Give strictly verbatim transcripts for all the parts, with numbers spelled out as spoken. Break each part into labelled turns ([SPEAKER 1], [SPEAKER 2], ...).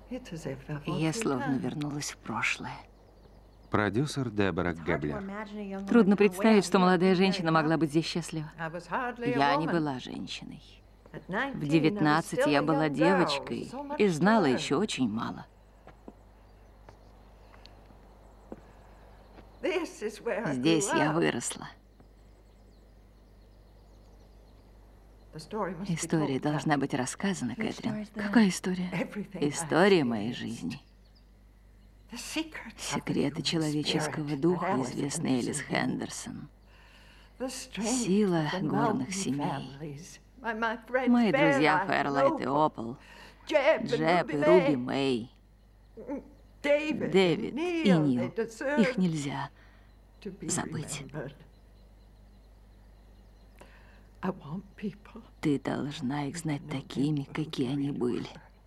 [SPEAKER 1] Я словно вернулась в прошлое.
[SPEAKER 2] Продюсер Дебора Геблер.
[SPEAKER 1] Трудно представить, что молодая женщина могла быть здесь счастлива. Я не была женщиной. В девятнадцать я была девочкой и знала еще очень мало. Здесь я выросла. История должна быть рассказана, Кэтрин. Какая история? История моей жизни. Секреты человеческого духа, известный Элис Хендерсон. Сила горных семей. Мои друзья Фэрлайт и Опал, Джеб и Руби Мэй, Дэвид и Нил. Их нельзя забыть. Ты должна их знать такими, какие они были.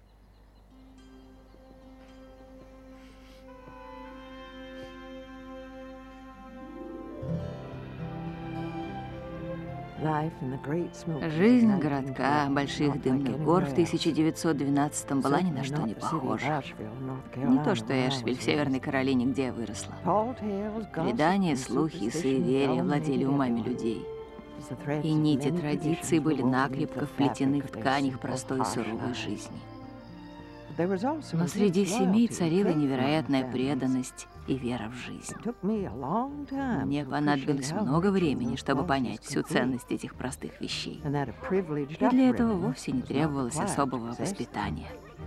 [SPEAKER 1] Жизнь городка больших дымных гор в тысяча девятьсот двенадцатом была ни на что не похожа. Не то что Эшвиль в Северной Каролине, где я выросла. Предания, слухи и суеверия владели умами людей. И нити традиций были накрепко вплетены в тканях простой и суровой жизни. Но среди семей царила невероятная преданность и вера в жизнь. Мне понадобилось много времени, чтобы понять всю ценность этих простых вещей. И для этого вовсе не требовалось особого воспитания.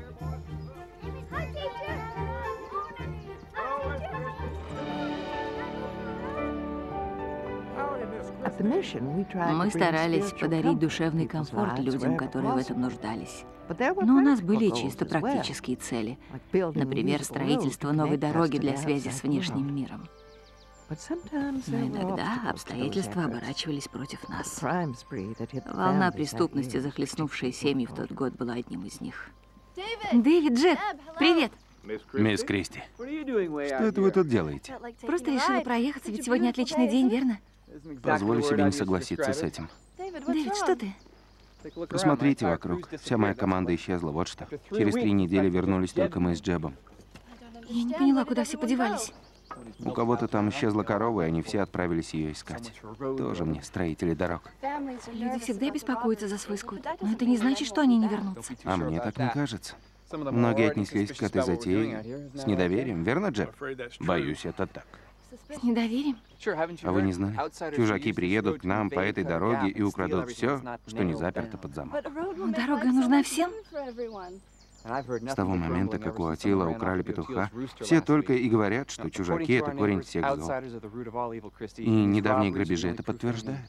[SPEAKER 1] Мы старались подарить душевный комфорт людям, которые в этом нуждались. Но у нас были и чисто практические цели. Например, строительство новой дороги для связи с внешним миром. Но иногда обстоятельства оборачивались против нас. Волна преступности, захлестнувшая семьи в тот год, была одним из них. Дэвид, Джеб, привет!
[SPEAKER 2] Мисс Кристи, что это вы тут делаете?
[SPEAKER 1] Просто решила проехаться, ведь сегодня отличный день, верно?
[SPEAKER 2] Позволю себе не согласиться с этим.
[SPEAKER 1] Дэвид, что ты?
[SPEAKER 2] Посмотрите вокруг. Вся моя команда исчезла, вот что. Через три недели вернулись только мы с Джебом.
[SPEAKER 1] Я не поняла, куда все подевались.
[SPEAKER 2] У кого-то там исчезла корова, и они все отправились ее искать. Тоже мне строители дорог.
[SPEAKER 1] Люди всегда беспокоятся за свой скот, но это не значит, что они не вернутся.
[SPEAKER 2] А мне так не кажется. Многие отнеслись к этой затее с недоверием, верно, Джеб? Боюсь, это так.
[SPEAKER 1] С недоверием?
[SPEAKER 2] А вы не знали? Чужаки приедут к нам по этой дороге и украдут все, что не заперто под замок.
[SPEAKER 1] Но дорога нужна всем.
[SPEAKER 2] С того момента, как у Атила украли петуха, все только и говорят, что чужаки — это корень всех зол. И недавние грабежи это подтверждают.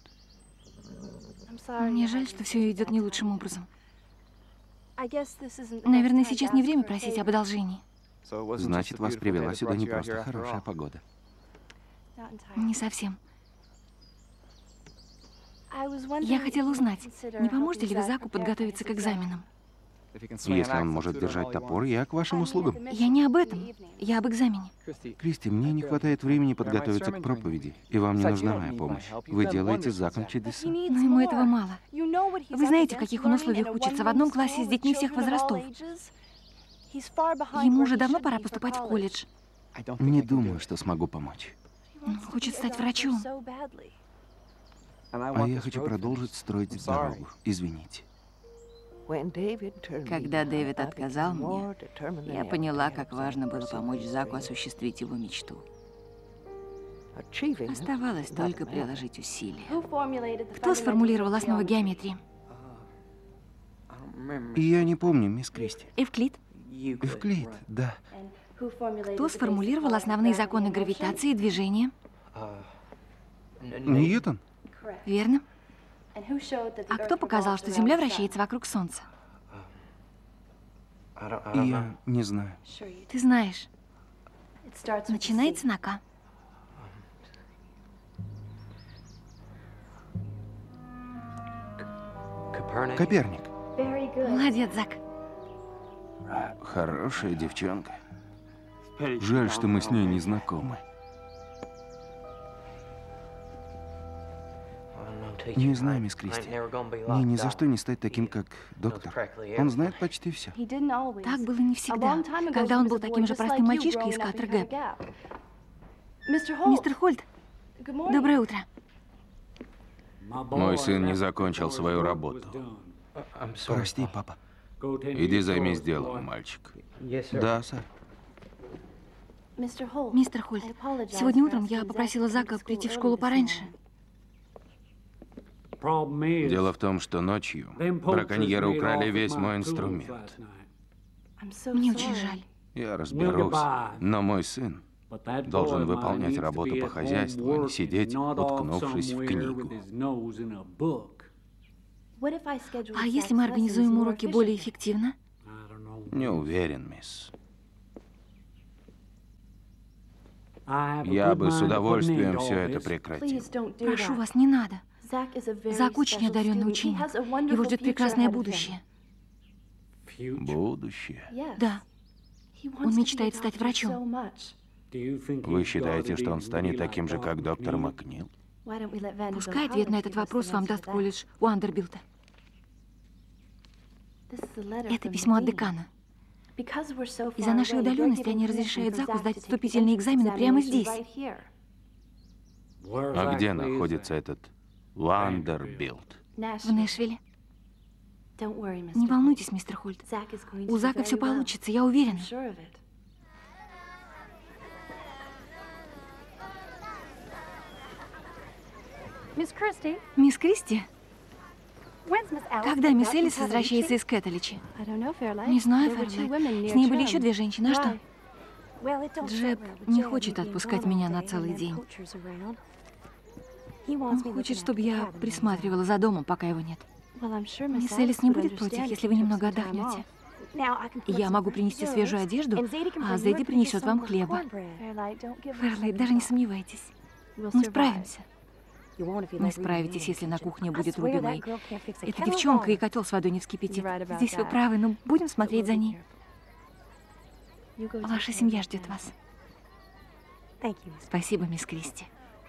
[SPEAKER 1] Мне жаль, что все идет не лучшим образом. Наверное, сейчас не время просить об одолжении.
[SPEAKER 2] Значит, вас привела сюда не просто хорошая погода.
[SPEAKER 1] Не совсем. Я хотела узнать, не поможете ли вы Заку подготовиться к экзаменам?
[SPEAKER 2] Если он может держать топор, я к вашим услугам.
[SPEAKER 1] Я не об этом. Я об экзамене.
[SPEAKER 2] Кристи, мне не хватает времени подготовиться к проповеди, и вам не нужна моя помощь. Вы делаете с Заком чудеса.
[SPEAKER 1] Но ему этого мало. Вы знаете, в каких он условиях учится? В одном классе с детьми всех возрастов. Ему уже давно пора поступать в колледж.
[SPEAKER 2] Не думаю, что смогу помочь.
[SPEAKER 1] Он хочет стать врачом.
[SPEAKER 2] А я хочу продолжить строить дорогу. Извините.
[SPEAKER 1] Когда Дэвид отказал мне, я поняла, как важно было помочь Заку осуществить его мечту. Оставалось только приложить усилия. Кто сформулировал основы геометрии?
[SPEAKER 2] Я не помню, мисс Кристи.
[SPEAKER 1] Эвклид.
[SPEAKER 2] Эвклид, да.
[SPEAKER 1] Кто сформулировал основные законы гравитации и движения?
[SPEAKER 2] Ньютон?
[SPEAKER 1] Верно. А кто показал, что Земля вращается вокруг Солнца?
[SPEAKER 2] Я не знаю.
[SPEAKER 1] Ты знаешь. Начинается на К.
[SPEAKER 2] Коперник.
[SPEAKER 1] Молодец, Зак.
[SPEAKER 2] Хорошая девчонка. Жаль, что мы с ней не знакомы. Не знаю, мисс Кристи. Мне ни за что не стать таким, как доктор. Он знает почти все.
[SPEAKER 1] Так было не всегда. Когда он был таким же простым мальчишкой из Каттер-Гэп. Мистер Хольт, доброе утро.
[SPEAKER 2] Мой сын не закончил свою работу. Прости, папа. Иди займись делом, мальчик. Да, сэр.
[SPEAKER 1] Мистер Хольт, сегодня утром я попросила Зака прийти в школу пораньше.
[SPEAKER 2] Дело в том, что ночью браконьеры украли весь мой инструмент.
[SPEAKER 1] Мне очень жаль.
[SPEAKER 2] Я разберусь, но мой сын должен выполнять работу по хозяйству, а не сидеть, уткнувшись в книгу.
[SPEAKER 1] А если мы организуем уроки более эффективно?
[SPEAKER 2] Не уверен, мисс. Я бы с удовольствием все это прекратил.
[SPEAKER 1] Прошу вас, не надо. Зак очень одаренный ученик. Его ждет прекрасное будущее.
[SPEAKER 2] Будущее?
[SPEAKER 1] Да. Он мечтает стать врачом.
[SPEAKER 2] Вы считаете, что он станет таким же, как доктор Макнил?
[SPEAKER 1] Пускай ответ на этот вопрос вам даст колледж Уандербилта. Это письмо от декана. Из-за нашей удаленности они разрешают Заку сдать вступительные экзамены прямо здесь.
[SPEAKER 2] А где находится этот Уандербилт?
[SPEAKER 1] В Нэшвилле. Не волнуйтесь, мистер Хольт. У Зака все получится, я уверена. Мисс Кристи? Когда мисс Элис возвращается из Кэттеличи? Не знаю, Ферлайт. С ней были еще две женщины, а что? Джеб не хочет отпускать меня на целый день. Он хочет, чтобы я присматривала за домом, пока его нет. Мисс Элис не будет против, если вы немного отдохнете. Я могу принести свежую одежду, а Зэдди принесет вам хлеба. Ферлайт, даже не сомневайтесь. Мы справимся. Не справитесь, если на кухне будет Руби Мэй. Эта девчонка и котел с водой не вскипятит. Здесь вы правы, но будем смотреть за ней. Ваша семья ждет вас. Спасибо, мисс Кристи.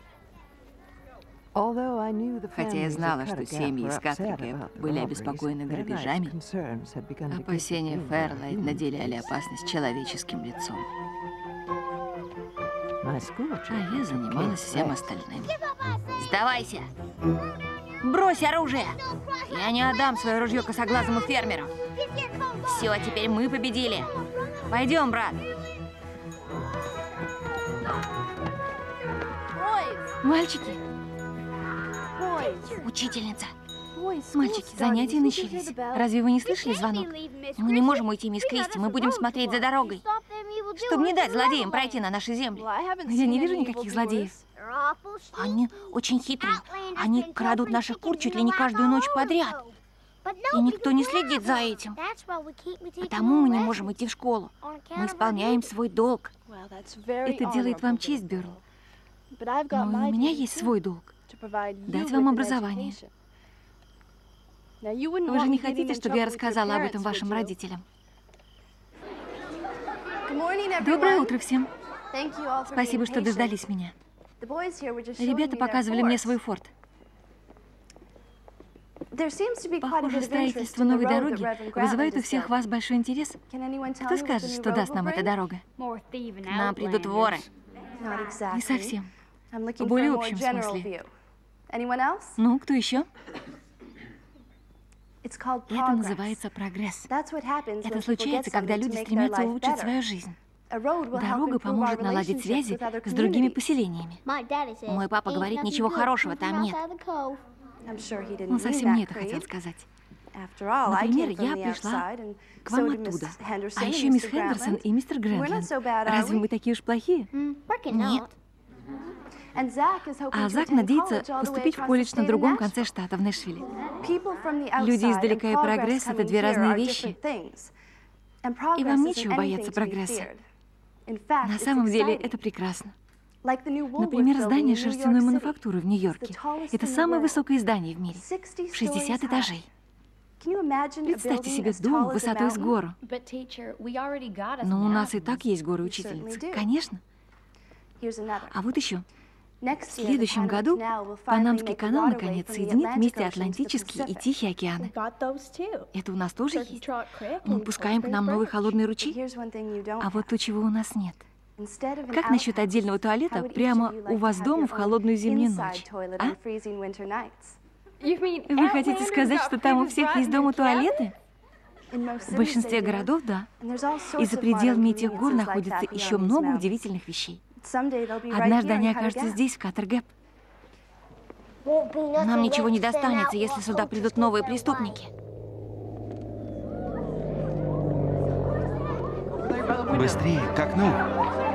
[SPEAKER 1] Хотя я знала, что семьи из Каттер-Гэп были обеспокоены грабежами, опасения Ферлайт наделяли опасность человеческим лицом. А я занималась всем остальным. Сдавайся! Брось оружие! Я не отдам свое ружье косоглазому фермеру. Все, теперь мы победили. Пойдем, брат. Мальчики. Учительница. Мальчики, занятия начались. Разве вы не слышали звонок? Мы не можем уйти, мисс Кристи. Мы будем смотреть за дорогой, чтобы не дать злодеям пройти на наши земли. Но я не вижу никаких злодеев. Они очень хитрые. Они крадут наших кур чуть ли не каждую ночь подряд. И никто не следит за этим. Потому мы не можем идти в школу. Мы исполняем свой долг. Это делает вам честь, Бёрл. Но и у меня есть свой долг. Дать вам образование. Вы же не хотите, чтобы я рассказала об этом вашим родителям? Доброе утро всем. Спасибо, что дождались меня. Ребята показывали мне свой форт. Похоже, строительство новой дороги вызывает у всех вас большой интерес. Кто скажет, что даст нам эта дорога? К нам придут воры. Не совсем. В более общем смысле. Ну, кто еще? Это называется прогресс. Это случается, когда люди стремятся улучшить свою жизнь. Дорога поможет наладить связи с другими поселениями. Мой папа говорит, ничего хорошего там нет. Он совсем не это хотел сказать. Например, я пришла к вам оттуда. А еще мисс Хендерсон и мистер Грэндленд. Разве мы такие уж плохие? Нет. А Зак надеется поступить в колледж на другом конце штата, в Нэшвилле. Люди издалека и прогресс — это две разные вещи. И вам нечего бояться прогресса. На самом деле это прекрасно. Например, здание шерстяной мануфактуры в Нью-Йорке. Это самое высокое здание в мире. шестьдесят этажей. Представьте себе дом высотой с гору. Но у нас и так есть горы, учительница. Конечно. А вот еще. В следующем году Панамский канал наконец соединит вместе Атлантический и Тихий океаны. Это у нас тоже есть? Мы пускаем к нам новый холодный ручей? А вот то, чего у нас нет. Как насчет отдельного туалета прямо у вас дома в холодную зимнюю ночь? А? Вы хотите сказать, что там у всех есть дома туалеты? В большинстве городов, да. И за пределами этих гор находится еще много удивительных вещей. Однажды они окажутся здесь, в Каттер-Гэп. Нам ничего не достанется, если сюда придут новые преступники.
[SPEAKER 2] Быстрее, к окну.